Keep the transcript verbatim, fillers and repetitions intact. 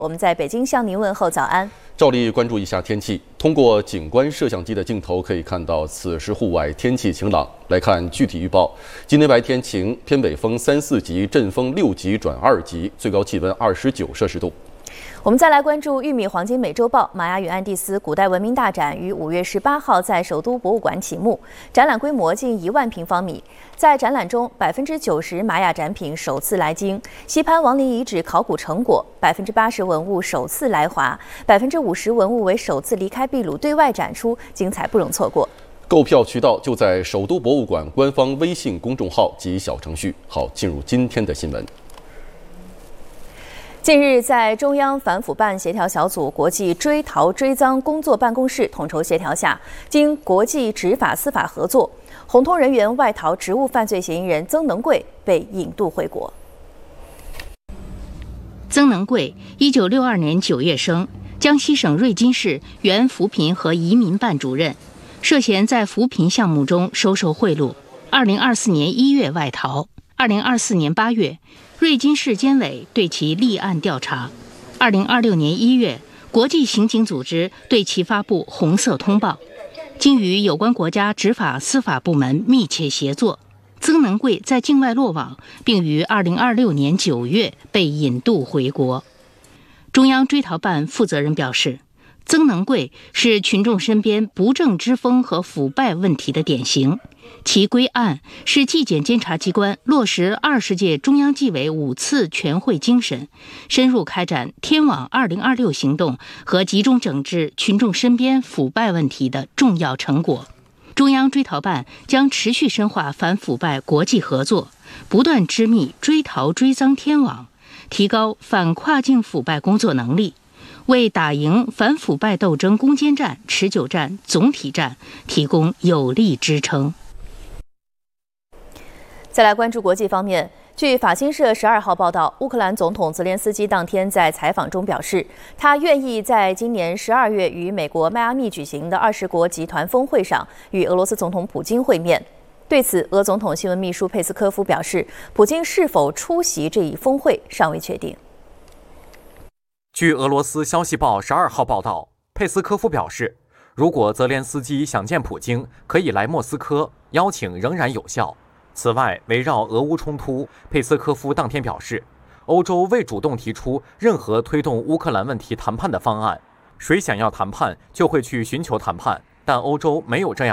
我们在北京向您问候早安。 照例关注一下天气。通过景观摄像机的镜头可以看到，此时户外天气晴朗。来看具体预报：今天白天晴，偏北风三四级，阵风六级转二级，最高气温二十九摄氏度。 我们再来关注玉米黄金美洲豹玛雅与安第斯古代文明大展于五月十八号在首都博物馆启幕，展览规模近一万平方米。在展览中，百分之九十玛雅展品首次来京，西潘王陵遗址考古成果；百分之八十文物首次来华，百分之五十文物为首次离开秘鲁对外展出，精彩不容错过。 购票渠道就在首都博物馆官方微信公众号及小程序。好，进入今天的新闻。 近日，在中央反腐办协调小组国际追逃追赃工作办公室统筹协调下，经国际执法司法合作，红通人员外逃职务犯罪嫌疑人曾能贵被引渡回国。 曾能贵，一九六二年九月生，江西省瑞金市原扶贫和移民办主任，涉嫌在扶贫项目中收受贿赂。二零二四年一月外逃，二零二四年八月。瑞金市监委对其立案调查。二零二六年一月，国际刑警组织对其发布红色通报。经与有关国家执法司法部门密切协作，曾能贵在境外落网，并于二零二六年九月被引渡回国。中央追逃办负责人表示，曾能贵是群众身边不正之风和腐败问题的典型。其归案是纪检监察机关落实二十届中央纪委五次全会精神，深入开展“天网二零二六”行动和集中整治群众身边腐败问题的重要成果。中央追逃办将持续深化反腐败国际合作，不断织密追逃追赃天网，提高反跨境腐败工作能力，为打赢反腐败斗争攻坚战、持久战、总体战提供有力支撑。 再来关注国际方面，据法新社十二号报道，乌克兰总统泽连斯基当天在采访中表示，他愿意在今年十二月于美国迈阿密举行的二十国集团峰会上与俄罗斯总统普京会面。对此，俄总统新闻秘书佩斯科夫表示，普京是否出席这一峰会尚未确定。 据俄罗斯消息报十二号报道，佩斯科夫表示，如果泽连斯基想见普京，可以来莫斯科，邀请仍然有效。此外，围绕俄乌冲突，佩斯科夫当天表示，欧洲未主动提出任何推动乌克兰问题谈判的方案，谁想要谈判就会去寻求谈判，但欧洲没有这样